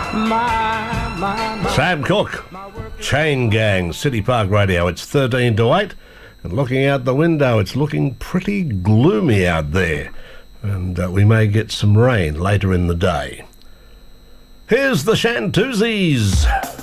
Sam Cooke, Chain Gang, City Park Radio. It's 13 to 8, and looking out the window, it's looking pretty gloomy out there, and we may get some rain later in the day. Here's the Shantuzis.